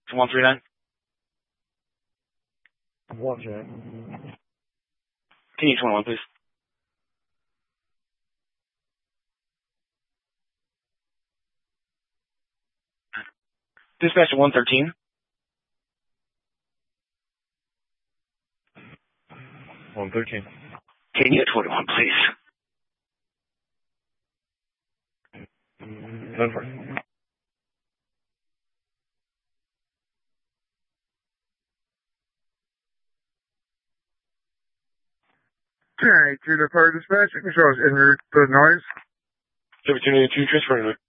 139. 139. Can you 21, please? Dispatcher 113. 113. Can you 21, please? 10-4. Okay, to the fire dispatch, controls in the noise. 1782, transferring.